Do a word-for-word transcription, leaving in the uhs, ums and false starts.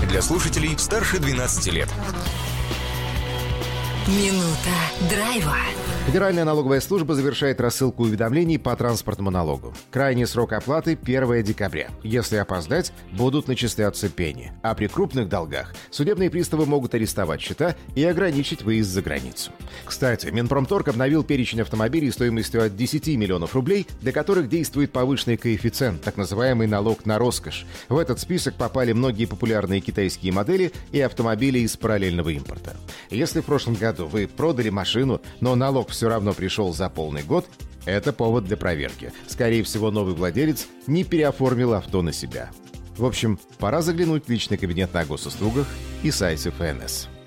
для слушателей старше двенадцати лет. Минута драйва. Федеральная налоговая служба завершает рассылку уведомлений по транспортному налогу. Крайний срок оплаты – первое декабря. Если опоздать, будут начисляться пени. А при крупных долгах судебные приставы могут арестовать счета и ограничить выезд за границу. Кстати, Минпромторг обновил перечень автомобилей стоимостью от десяти миллионов рублей, для которых действует повышенный коэффициент, так называемый налог на роскошь. В этот список попали многие популярные китайские модели и автомобили из параллельного импорта. Если в прошлом году вы продали машину, но налог все равно пришел за полный год, это повод для проверки. Скорее всего, новый владелец не переоформил авто на себя. В общем, пора заглянуть в личный кабинет на госуслугах и сайте эф эн эс.